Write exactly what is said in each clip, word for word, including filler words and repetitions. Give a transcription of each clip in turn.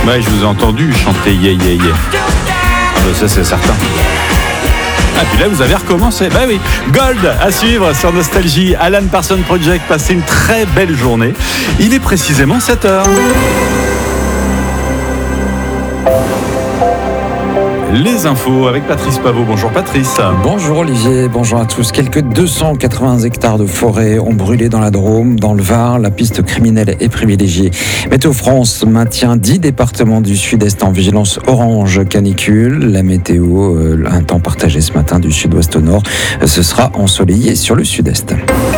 Ouais, je vous ai entendu chanter yeah yeah yeah. Ah bah ça c'est certain. Ah puis là vous avez recommencé. Bah oui. Gold à suivre sur Nostalgie. Alan Parsons Project, passez une très belle journée. Il est précisément sept heures. Les infos avec Patrice Pavot. Bonjour Patrice. Bonjour Olivier, bonjour à tous. Quelques deux cent quatre-vingts hectares de forêt ont brûlé dans la Drôme, dans le Var. La piste criminelle est privilégiée. Météo France maintient dix départements du sud-est en vigilance orange canicule. La météo, euh, un temps partagé ce matin du sud-ouest au nord. Ce sera ensoleillé sur le sud-est.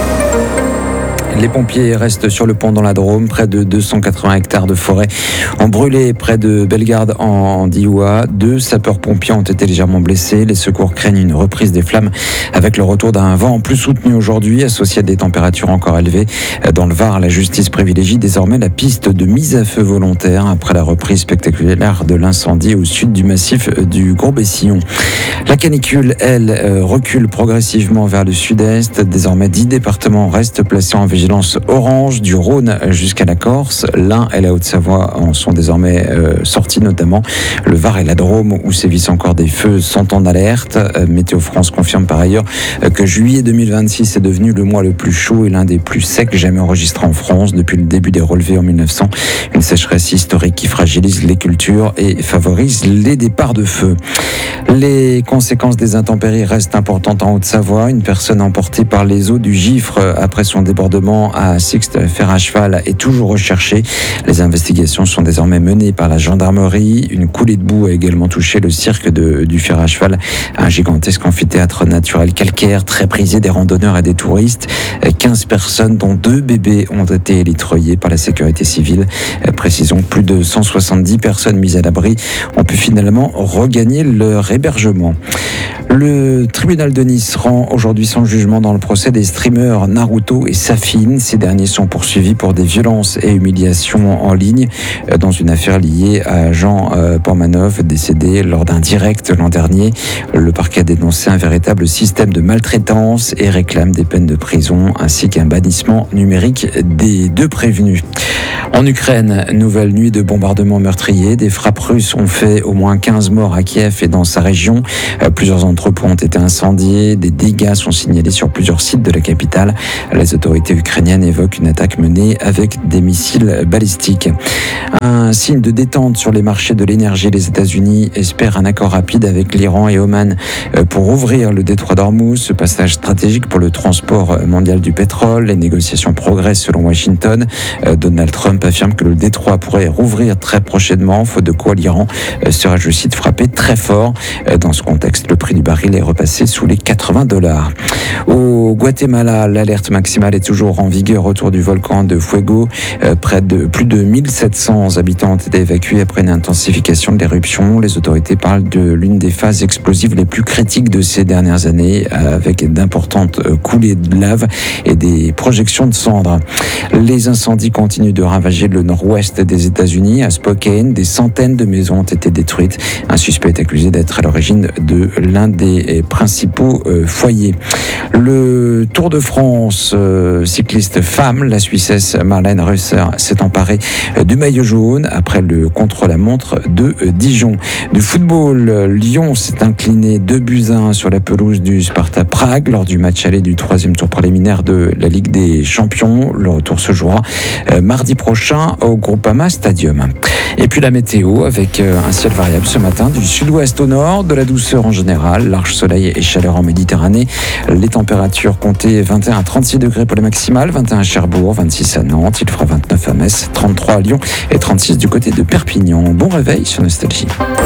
Les pompiers restent sur le pont dans la Drôme. Près de deux cent quatre-vingts hectares de forêt ont brûlé près de Bellegarde en Diois. Deux sapeurs-pompiers ont été légèrement blessés. Les secours craignent une reprise des flammes avec le retour d'un vent plus soutenu aujourd'hui, associé à des températures encore élevées. Dans le Var, la justice privilégie désormais la piste de mise à feu volontaire après la reprise spectaculaire de l'incendie au sud du massif du Gros-Bessillon. La canicule, elle, recule progressivement vers le sud-est. Désormais, dix départements restent placés en vigilance orange, du Rhône jusqu'à la Corse. L'Ain et la Haute-Savoie en sont désormais euh, sortis, notamment le Var et la Drôme où sévissent encore des feux sont en alerte. Euh, Météo France confirme par ailleurs euh, que juillet deux mille vingt-six est devenu le mois le plus chaud et l'un des plus secs jamais enregistrés en France depuis le début des relevés en mille neuf cents. Une sécheresse historique qui fragilise les cultures et favorise les départs de feu. Les conséquences des intempéries restent importantes en Haute-Savoie. Une personne emportée par les eaux du Gifre après son débordement à Sixte fer à cheval est toujours recherchée. Les investigations sont désormais menées par la gendarmerie. Une coulée de boue a également touché le cirque de, du fer à cheval, un gigantesque amphithéâtre naturel calcaire très prisé des randonneurs et des touristes. quinze personnes, dont deux bébés, ont été élitroyées par la sécurité civile. Précisons que plus de cent soixante-dix personnes mises à l'abri ont pu finalement regagner leur hébergement. Le tribunal de Nice rend aujourd'hui son jugement dans le procès des streamers Naruto et Safine. Ces derniers sont poursuivis pour des violences et humiliations en ligne dans une affaire liée à Jean Pormanov, décédé lors d'un direct l'an dernier. Le parquet a dénoncé un véritable système de maltraitance et réclame des peines de prison ainsi qu'un bannissement numérique des deux prévenus. En Ukraine, nouvelle nuit de bombardements meurtriers. Des frappes russes ont fait au moins quinze morts à Kiev et dans sa région. Plusieurs entrepôts ont été incendiés. Des dégâts sont signalés sur plusieurs sites de la capitale. Les autorités ukrainiennes évoquent une attaque menée avec des missiles balistiques. Un signe de détente sur les marchés de l'énergie. Les États-Unis espèrent un accord rapide avec l'Iran et Oman pour ouvrir le détroit d'Ormuz, ce passage stratégique pour le transport mondial du pétrole. Les négociations progressent selon Washington. Donald Trump affirme que le détroit pourrait rouvrir très prochainement, faute de quoi l'Iran sera, je cite, frappé très fort. Dans ce contexte, le prix du baril est repassé sous les quatre-vingts dollars. Au Guatemala, l'alerte maximale est toujours en vigueur autour du volcan de Fuego. Euh, près de plus de mille sept cents habitants ont été évacués après une intensification de l'éruption. Les autorités parlent de l'une des phases explosives les plus critiques de ces dernières années, avec d'importantes coulées de lave et des projections de cendres. Les incendies continuent de ravager le nord-ouest des États-Unis. À Spokane, des centaines de maisons ont été détruites. Un suspect est accusé d'être à l'origine de l'un des principaux euh, foyers. Le Tour de France euh, cycliste femme, la Suissesse Marlène Reusser s'est emparée euh, du maillot jaune après le contre-la-montre de euh, Dijon. Du football, euh, Lyon s'est incliné deux buts à un sur la pelouse du Sparta Prague lors du match aller du troisième tour préliminaire de la Ligue des Champions. Le retour se jouera euh, mardi prochain au Groupama Stadium. Et puis la météo avec euh, un ciel variable ce matin du sud-ouest au nord, de la douceur en général, large soleil et chaleur en Méditerranée. Les températures comptaient vingt et un à trente-six degrés pour les maximales, vingt et un à Cherbourg, vingt-six à Nantes, il fera vingt-neuf à Metz, trente-trois à Lyon et trente-six du côté de Perpignan. Bon réveil sur Nostalgie.